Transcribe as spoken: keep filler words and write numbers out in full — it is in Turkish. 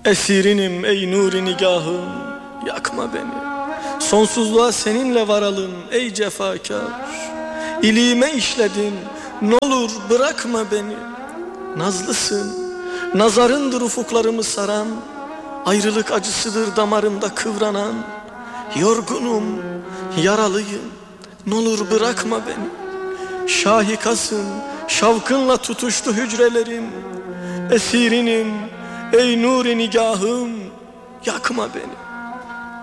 Esirinim ey nuri nigahım, yakma beni. Sonsuzluğa seninle varalım ey cefakar. İliğime işledin, n'olur bırakma beni. Nazlısın, nazarındır ufuklarımı saran. Ayrılık acısıdır damarımda kıvranan. Yorgunum, yaralıyım, n'olur bırakma beni. Şahikasın, şavkınla tutuştu hücrelerim. Esirinim ey nuri nigahım, yakma beni.